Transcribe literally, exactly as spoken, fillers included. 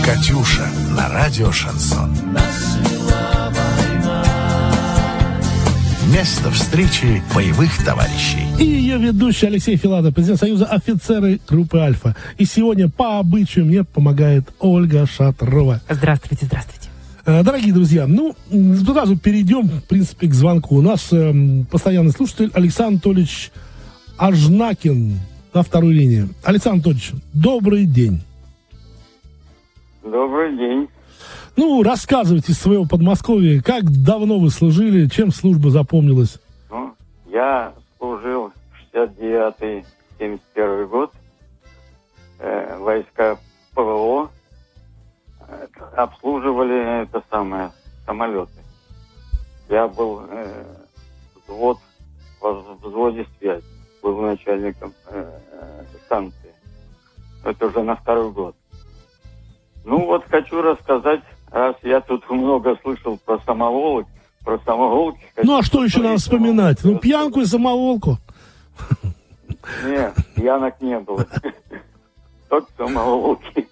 Катюша на радио «Шансон». Место встречи боевых товарищей. И ее ведущий Алексей Филатов, президент Союза офицеры группы «Альфа». И сегодня по обычаю мне помогает Ольга Шатрова. Здравствуйте, здравствуйте. Дорогие друзья, ну, сразу перейдем, в принципе, к звонку. У нас э, постоянный слушатель Александр Анатольевич Ажнакин на второй линии. Александр Анатольевич, добрый день. Добрый день. Ну, рассказывайте из своего Подмосковья, как давно вы служили, чем служба запомнилась? Ну, я служил шестьдесят девятый — семьдесят первый год, э, войска ПВО, э, обслуживали это самое, самолеты. Я был э, взвод, в взводе связи, был начальником э, станции. Это уже на второй год. Ну вот хочу рассказать, раз я тут много слышал про самоволок, про самоволки. Ну а что еще надо вспоминать? Ну пьянку и самоволку. Нет, пьянок не было. Только самоволки.